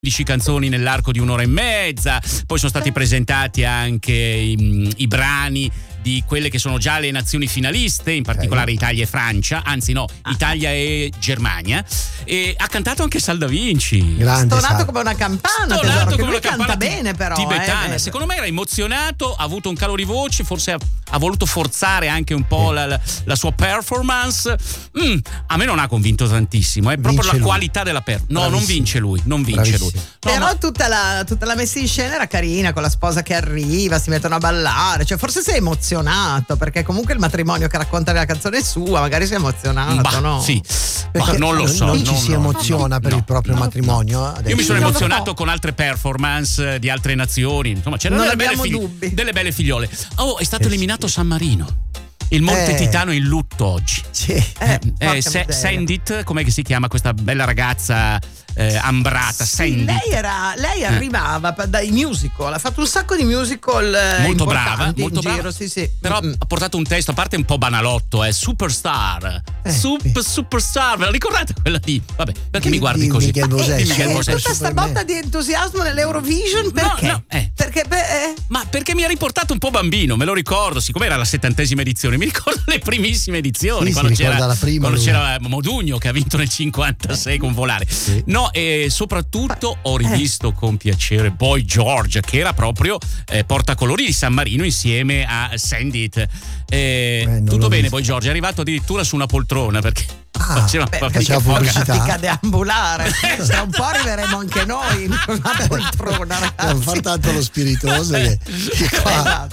15 canzoni nell'arco di un'ora e mezza, poi sono stati presentati anche i brani di quelle che sono già le nazioni finaliste, in particolare Italia e Francia, anzi no, Italia e Germania, e ha cantato anche Sal Da Vinci. Grande Stonato Sal. come una campana, Stonato tesoro, che come lui una canta campana bene però. tibetana. Secondo me era emozionato, ha avuto un calo di voce, forse ha voluto forzare anche un po' la sua performance. A me non ha convinto tantissimo, è proprio Vince la lui. qualità della performance. No, non Bravissimo. vince lui, non vince lui. Bravissimo. No, Però ma- tutta la messa in scena era carina, con la sposa che arriva, si mettono a ballare, cioè forse sei emozionato, perché comunque il matrimonio che racconta la canzone è sua, magari sei emozionato, bah, no? sì, Perché non lo so. non ci si emoziona per no, il proprio no. matrimonio. Adesso. Io mi sono Non lo emozionato so. con altre performance di altre nazioni. Insomma, c'erano Non delle belle, abbiamo dubbi. delle belle figliole. Oh, è stato Sì. eliminato San Marino. Il Monte Titano in lutto oggi. Sì. porca miseria. Sandit, com'è che si chiama questa bella ragazza ambrata? Sì, Sandit. lei arrivava dai musical, ha fatto un sacco di musical Molto importanti brava, in molto giro, brava. sì. Però ha portato un testo, a parte un po' banalotto, Superstar. Superstar, ve la ricordate quella di? Vabbè, perché mi guardi Di così? Miguel Bosé, Di Miguel sì. Bosé. Tutta sta botta di entusiasmo nell'Eurovision, perché? no, Perché Ma perché mi ha riportato un po' bambino, me lo ricordo, siccome era la 70ª edizione, mi ricordo le primissime edizioni, Sì, quando si ricorda la prima, quando lui. c'era Modugno che ha vinto nel 56 con Volare. Sì. No, e soprattutto ho rivisto con piacere Boy George, che era proprio portacolori di San Marino insieme a Sandit. non Tutto l'ho bene, visto. Boy George è arrivato addirittura su una poltrona perché faceva faceva pubblicità. fatica a deambulare. Tra un po' arriveremo anche noi in una poltrona, Non ragazzi. far tanto lo spiritoso che qua.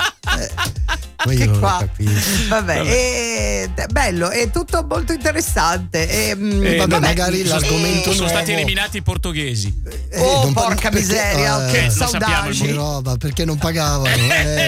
Poi Che io non qua. lo capisco. Vabbè. Bello, è tutto molto interessante. Vabbè, magari l'argomento sono stati nuovo. eliminati i portoghesi. Oh, non pa- porca perché- miseria, che lo sappiamo, saudade. Che roba, perché non pagavano?